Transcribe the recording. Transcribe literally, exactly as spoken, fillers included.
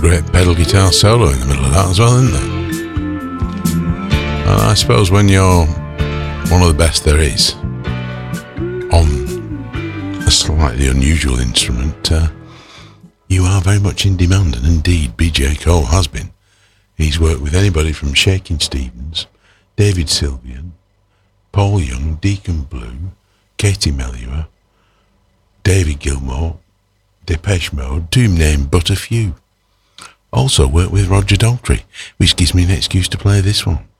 great pedal guitar solo in the middle of that as well, isn't there? And I suppose when you're one of the best there is on a slightly unusual instrument, uh, you are very much in demand, and indeed B J Cole has been. He's worked with anybody from Shakin' Stevens, David Sylvian, Paul Young, Deacon Blue, Katie Melua, David Gilmour, Depeche Mode, to name but a few. Also worked with Roger Daltrey, which gives me an excuse to play this one.